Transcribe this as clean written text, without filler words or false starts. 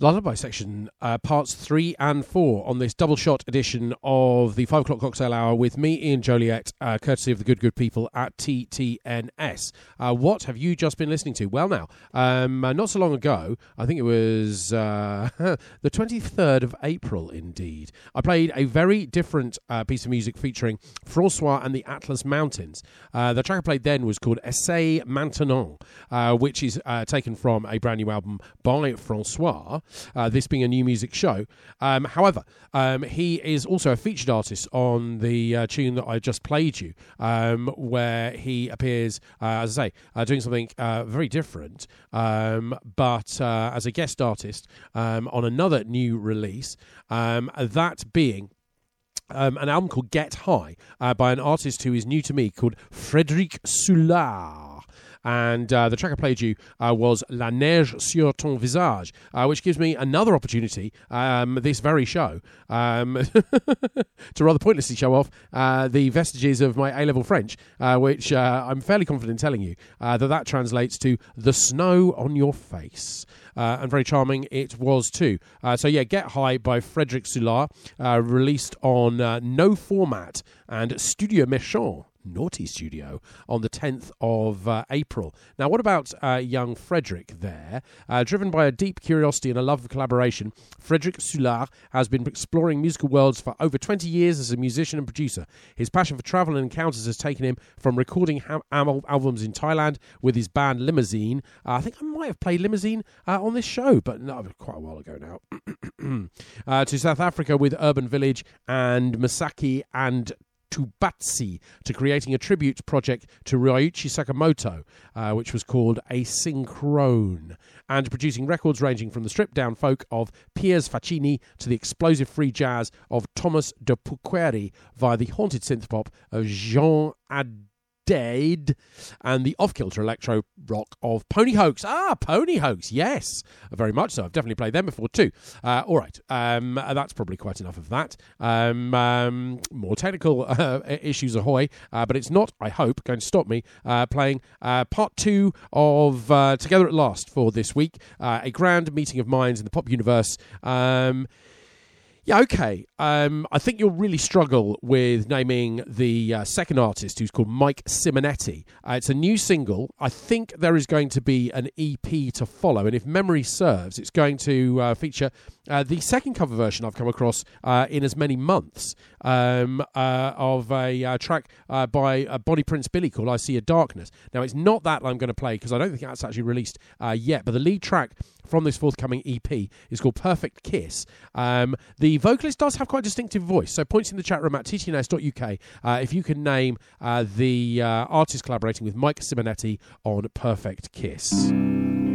Lullaby section, parts 3 and 4 on this double shot edition of the 5 o'clock cocktail hour with me, Ian Joliet, courtesy of the good people at TTNS. What have you just been listening to? Well, now, not so long ago, I think it was the 23rd of April, indeed, I played a very different piece of music featuring Francois and the Atlas Mountains. The track I played then was called Essaye Maintenant, which is taken from a brand new album by Francois. This being a new music show. However, he is also a featured artist on the tune that I just played you, where he appears, as I say, doing something very different, but as a guest artist on another new release, that being an album called Get High by an artist who is new to me called Frédéric Soulard. And the track I played you was La Neige sur ton visage, which gives me another opportunity, this very show, to rather pointlessly show off the vestiges of my A-level French, which I'm fairly confident in telling you that translates to the snow on your face. And very charming it was too. So yeah, Get High by Frédéric Soulard, released on No Format and Studio Méchant, Naughty Studio, on the 10th of April. Now, what about young Frederick there? Driven by a deep curiosity and a love of collaboration, Frédéric Soulard has been exploring musical worlds for over 20 years as a musician and producer. His passion for travel and encounters has taken him from recording albums in Thailand with his band Limousine. I think I might have played Limousine on this show, but no, quite a while ago now. To South Africa with Urban Village and Masaki and Tubatsi, to creating a tribute project to Ryuichi Sakamoto, which was called Asynchrone, and producing records ranging from the stripped-down folk of Piers Faccini to the explosive free jazz of Thomas de Puqueri via the haunted synth-pop of Jean Adade and the off-kilter electro rock of Pony Hoax. Pony Hoax, yes, very much so. I've definitely played them before too. All right, that's probably quite enough of that. More technical issues ahoy, but it's not, I hope, going to stop me playing part 2 of Together at Last for this week, a grand meeting of minds in the pop universe. Yeah, okay. I think you'll really struggle with naming the second artist, who's called Mike Simonetti. It's a new single. I think there is going to be an EP to follow, and if memory serves, it's going to feature the second cover version I've come across in as many months of a track by Bonnie Prince Billy called I See a Darkness. Now, it's not that I'm going to play because I don't think that's actually released yet, but the lead track from this forthcoming EP is called Perfect Kiss. The vocalist does have quite a distinctive voice, so points in the chat room at ttns.uk if you can name the artist collaborating with Mike Simonetti on Perfect Kiss.